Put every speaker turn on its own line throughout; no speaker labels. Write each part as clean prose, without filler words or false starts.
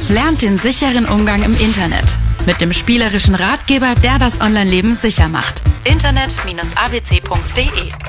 Lernt den sicheren Umgang im Internet. Mit dem spielerischen Ratgeber, der das Online-Leben sicher macht. Internet-abc.de.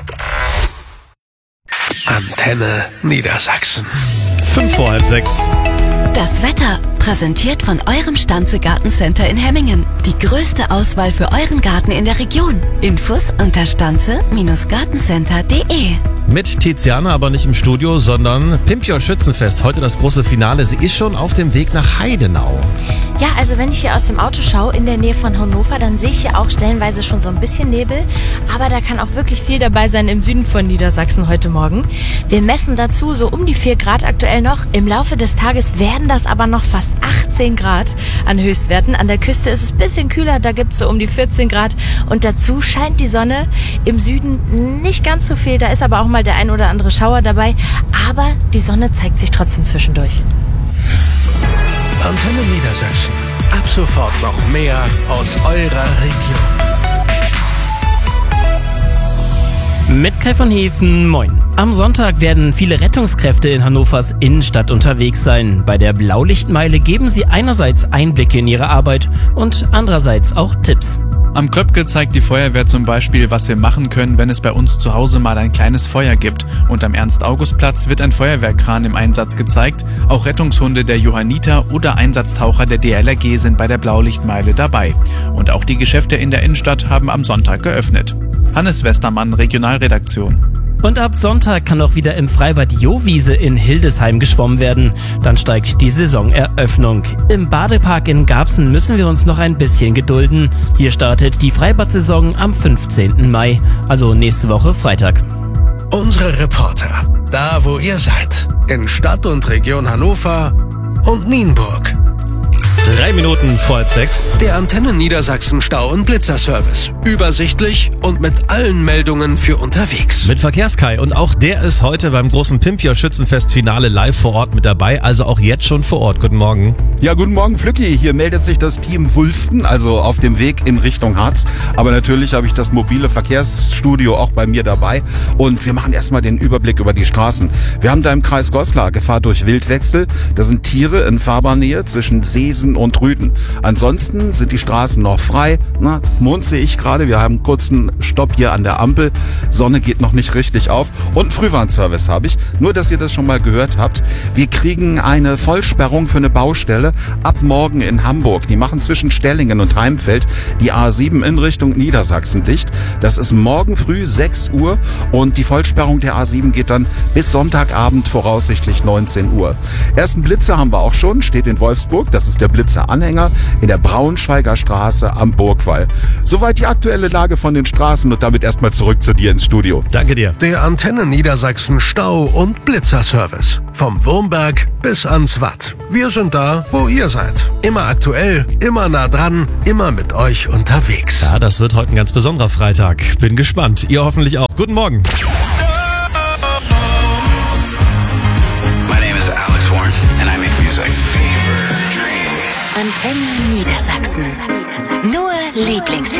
Antenne Niedersachsen.
5:05.
Das Wetter, präsentiert von eurem Stanze Gartencenter in Hemmingen. Die größte Auswahl für euren Garten in der Region. Infos unter stanze-gartencenter.de.
Mit Tiziana, aber nicht im Studio, sondern Pimpio Schützenfest. Heute das große Finale. Sie ist schon auf dem Weg nach Heidenau.
Ja, also wenn ich hier aus dem Auto schaue in der Nähe von Hannover, dann sehe ich hier auch stellenweise schon so ein bisschen Nebel. Aber da kann auch wirklich viel dabei sein im Süden von Niedersachsen heute Morgen. Wir messen dazu so um die 4 Grad aktuell noch. Im Laufe des Tages werden das aber noch fast 18 Grad an Höchstwerten. An der Küste ist es ein bisschen kühler, da gibt es so um die 14 Grad. Und dazu scheint die Sonne im Süden nicht ganz so viel. Da ist aber auch mal der ein oder andere Schauer dabei. Aber die Sonne zeigt sich trotzdem zwischendurch.
Antenne Niedersachsen. Ab sofort noch mehr aus eurer Region.
Mit Kai von Hefen, moin. Am Sonntag werden viele Rettungskräfte in Hannovers Innenstadt unterwegs sein. Bei der Blaulichtmeile geben sie einerseits Einblicke in ihre Arbeit und andererseits auch Tipps.
Am Kröpke zeigt die Feuerwehr zum Beispiel, was wir machen können, wenn es bei uns zu Hause mal ein kleines Feuer gibt. Und am Ernst-August-Platz wird ein Feuerwehrkran im Einsatz gezeigt. Auch Rettungshunde der Johanniter oder Einsatztaucher der DLRG sind bei der Blaulichtmeile dabei. Und auch die Geschäfte in der Innenstadt haben am Sonntag geöffnet. Hannes Westermann, Regionalredaktion.
Und ab Sonntag kann auch wieder im Freibad Johwiese in Hildesheim geschwommen werden. Dann steigt die Saisoneröffnung. Im Badepark in Garbsen müssen wir uns noch ein bisschen gedulden. Hier startet die Freibad-Saison am 15. Mai, also nächste Woche Freitag.
Unsere Reporter, da wo ihr seid, in Stadt und Region Hannover und Nienburg.
5:03.
Der Antenne Niedersachsen Stau- und Blitzerservice. Übersichtlich und mit allen Meldungen für unterwegs.
Mit Verkehrskai. Und auch der ist heute beim großen Pimpio Schützenfest Finale live vor Ort mit dabei. Also auch jetzt schon vor Ort. Guten Morgen.
Ja, guten Morgen, Flücki. Hier meldet sich das Team Wulften, also auf dem Weg in Richtung Harz. Aber natürlich habe ich das mobile Verkehrsstudio auch bei mir dabei. Und wir machen erstmal den Überblick über die Straßen. Wir haben da im Kreis Goslar Gefahr durch Wildwechsel. Da sind Tiere in Fahrbahnnähe zwischen Seesen und Rüden. Ansonsten sind die Straßen noch frei. Mond sehe ich gerade. Wir haben einen kurzen Stopp hier an der Ampel. Sonne geht noch nicht richtig auf. Und einen Frühwarnservice habe ich. Nur, dass ihr das schon mal gehört habt. Wir kriegen eine Vollsperrung für eine Baustelle ab morgen in Hamburg. Die machen zwischen Stellingen und Heimfeld die A7 in Richtung Niedersachsen dicht. Das ist morgen früh 6 Uhr und die Vollsperrung der A7 geht dann bis Sonntagabend voraussichtlich 19 Uhr. Ersten Blitzer haben wir auch schon. Steht in Wolfsburg. Das ist der Blitzer-Anhänger in der Braunschweiger Straße am Burgwall. Soweit die aktuelle Lage von den Straßen und damit erstmal zurück zu dir ins Studio.
Danke dir.
Der Antenne Niedersachsen Stau- und Blitzerservice. Vom Wurmberg bis ans Watt. Wir sind da, wo ihr seid. Immer aktuell, immer nah dran, immer mit euch unterwegs.
Ja, das wird heute ein ganz besonderer Freitag. Bin gespannt. Ihr hoffentlich auch. Guten Morgen.
My name is Alex Warren and I make music.
Antenne Niedersachsen.